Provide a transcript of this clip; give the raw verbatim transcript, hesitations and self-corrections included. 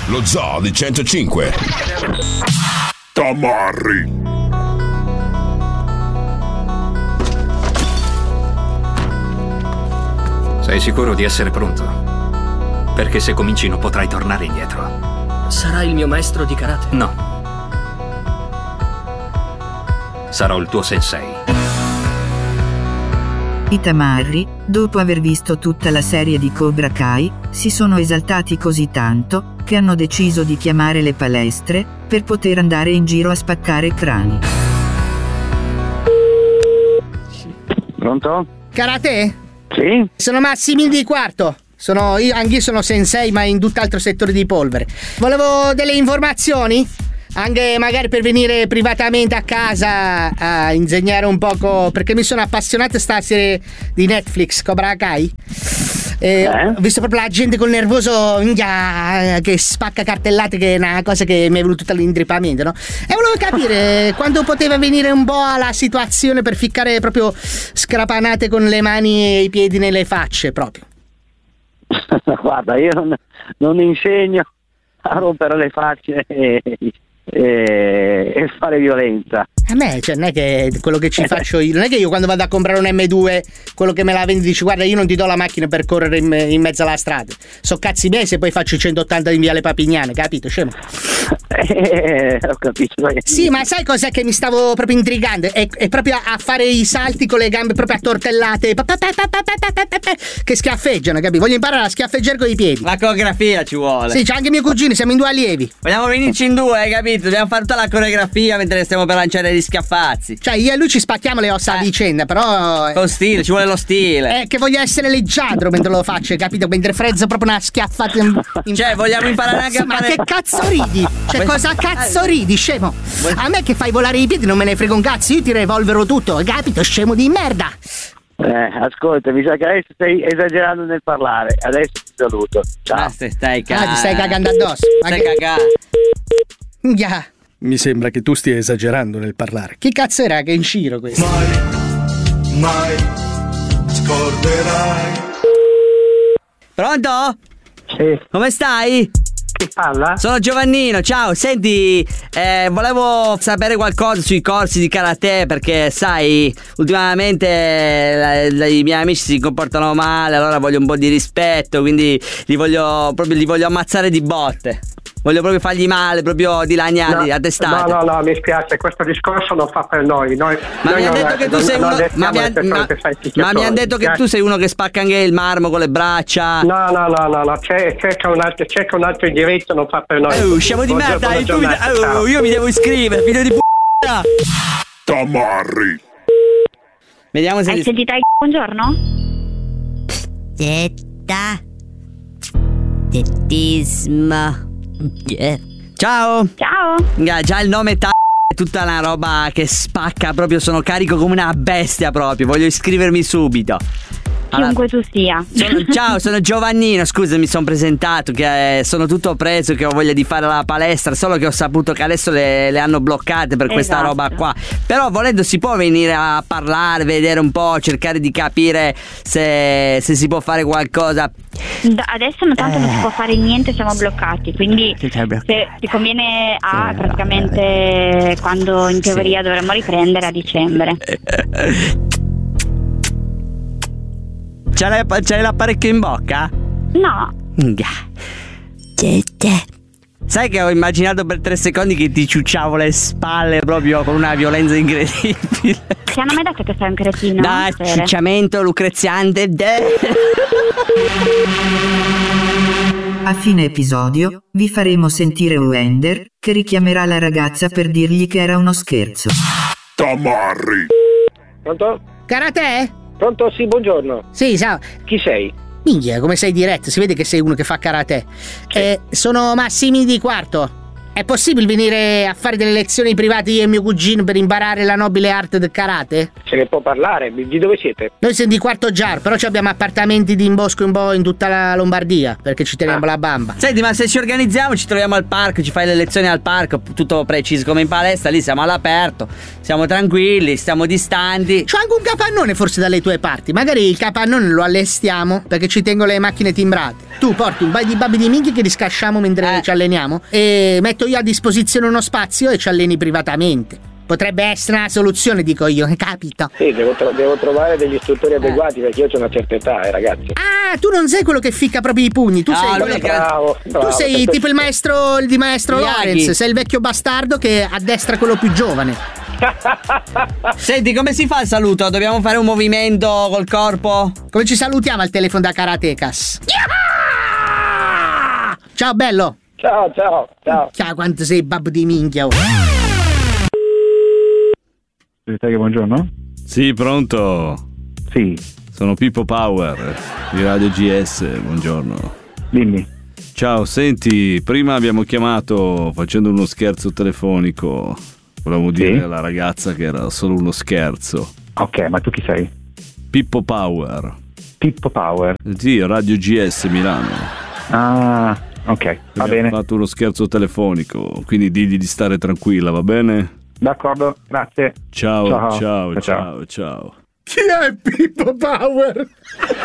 lo Zoo di centocinque. Tamarri. Sei sicuro di essere pronto? Perché se cominci non potrai tornare indietro. Sarà il mio maestro di karate? No. Sarò il tuo sensei. I tamarri, dopo aver visto tutta la serie di Cobra Kai, si sono esaltati così tanto che hanno deciso di chiamare le palestre per poter andare in giro a spaccare crani. Pronto? Karate? Sì? Sono Massimil di Quarto. Sono io, anch'io sono sensei, ma in tutt'altro settore di polvere. Volevo delle informazioni, anche magari per venire privatamente a casa a insegnare un poco, perché mi sono appassionato a sta serie di Netflix, Cobra Kai. Eh, eh? Ho visto proprio la gente col nervoso minchia, che spacca cartellate, che è una cosa che mi è venuto tutto all'indripamento, no? E volevo capire quando poteva venire un po' alla situazione per ficcare proprio scrapanate con le mani e i piedi nelle facce proprio. Guarda, io non, non insegno a rompere le facce e, e, e fare violenza. A me, cioè, non è che quello che ci faccio io, non è che io quando vado a comprare un emme due, quello che me la vendi dice guarda io non ti do la macchina per correre in, in mezzo alla strada. So cazzi miei se poi faccio i centottanta in Viale Papignane, capito, scemo? Eh, ho capito. Sì, ma sai cos'è che mi stavo proprio intrigando? È, è proprio a fare i salti con le gambe proprio a tortellate, che schiaffeggiano, capito? Voglio imparare a schiaffeggiare con i piedi. La coreografia ci vuole. Sì, c'è anche mio cugino, siamo in due allievi. Vogliamo venirci in due, hai capito? Dobbiamo fare tutta la coreografia mentre stiamo per lanciare gli schiaffazzi. Cioè io e lui ci spacchiamo le ossa eh. a vicenda, però Con stile, ci vuole lo stile. È che voglio essere leggiadro mentre lo faccio, capito? Mentre frezzo proprio una schiaffata in, in... Cioè vogliamo imparare anche sì, a ma fare... che cazzo ridi? Cioè cosa cazzo ridi, scemo? A me che fai volare i piedi non me ne frega un cazzo, io ti revolvero tutto, capito, scemo di merda. Eh, ascolta, mi sa che adesso stai esagerando nel parlare. Adesso ti saluto. Ciao. Ah, se stai Ah, cagando. ti stai cagando addosso. Stai cagando. Yeah. Mi sembra che tu stia esagerando nel parlare. Chi cazzo era che è in giro questo? Mai, mai scorderai. Pronto? Sì. Come stai? Chi parla? Sono Giovannino, ciao, senti, eh, volevo sapere qualcosa sui corsi di karate perché sai, ultimamente la, la, i miei amici si comportano male, allora voglio un po' di rispetto, quindi li voglio proprio li voglio ammazzare di botte. Voglio proprio fargli male, proprio dilaniarli no, a testate. No, no, no, mi spiace, questo discorso non fa per noi. noi ma noi mi hanno non, detto che tu non, sei non uno. Ma mi, han, ma, ma mi hanno detto che tu sei uno che spacca anche il marmo con le braccia. No, no, no, no, no. C'è, cerca, un altro, cerca un altro indirizzo, non fa per noi. Oh, scemo di merda, buona tu mi, oh, io mi devo iscrivere, figlio di p***a. Tamarri. Vediamo se. Hai li... sentito il buongiorno? Tetta. Tettismo. Yeah. Ciao. Ciao. Già il nome ta- è tutta una roba che spacca, proprio sono carico come una bestia proprio, voglio iscrivermi subito. Chiunque tu sia. Sono, ciao, sono Giovannino, scusa, mi sono presentato che eh, sono tutto preso, che ho voglia di fare la palestra, solo che ho saputo che adesso le, le hanno bloccate per questa esatto. roba qua. Però volendo si può venire a parlare, vedere un po', cercare di capire se, se si può fare qualcosa. Da adesso tanto eh. non si può fare niente, siamo bloccati, quindi se ti conviene a sì, praticamente quando in teoria sì. dovremmo riprendere a dicembre. C'hai, c'hai l'apparecchio in bocca? No. Sai che ho immaginato per tre secondi che ti ciucciavo le spalle proprio con una violenza incredibile. Ti hanno mai detto che sei un cretino? Dai, ciucciamento lucreziante. A fine episodio vi faremo sentire Wender che richiamerà la ragazza per dirgli che era uno scherzo. Tamarri. Pronto? Karate? Pronto, sì, buongiorno. Sì, ciao. Chi sei? Minchia, come sei diretto, si vede che sei uno che fa karate. Sì. Eh, sono Massimi di Quarto. È possibile venire a fare delle lezioni private io e mio cugino per imparare la nobile arte del karate? Se ne può parlare, di dove siete? Noi siamo di Quarto Giar, però abbiamo appartamenti di in bosco in po' in tutta la Lombardia, perché ci teniamo ah. la bamba. Senti, ma se ci organizziamo, ci troviamo al parco, ci fai le lezioni al parco, tutto preciso come in palestra, lì siamo all'aperto, siamo tranquilli, stiamo distanti. C'ho anche un capannone forse dalle tue parti, magari il capannone lo allestiamo, perché ci tengo le macchine timbrate. Tu porti un paio di babbi di minchia che li scasciamo mentre eh. ci alleniamo e metto io a disposizione uno spazio e ci alleni privatamente. Potrebbe essere una soluzione, dico io, capito? Sì, devo, tro- devo trovare degli istruttori adeguati perché io ho una certa età, eh, ragazzi. Ah, tu non sei quello che ficca proprio i pugni, tu no, sei quello che... bravo, bravo, tu sei tipo il maestro il di maestro Miyagi. Lorenz, sei il vecchio bastardo che addestra quello più giovane. Senti, come si fa il saluto? Dobbiamo fare un movimento col corpo? Come ci salutiamo al telefono da Karatecas? Ciao bello. Ciao, ciao, ciao. Ciao, quanto sei babbo di minchia. Oh. Buongiorno. Sì, pronto? Sì. Sono Pippo Power di Radio G S, buongiorno. Dimmi. Ciao, senti, prima abbiamo chiamato facendo uno scherzo telefonico. Volevamo dire sì? alla ragazza che era solo uno scherzo. Ok, ma tu chi sei? Pippo Power. Pippo Power? Sì, Radio G S Milano. Ah, ok, va abbiamo bene. Abbiamo fatto uno scherzo telefonico, quindi digli di stare tranquilla, va bene? D'accordo, grazie. Ciao, ciao, ciao, ciao, ciao. ciao. Chi è Pippo Power?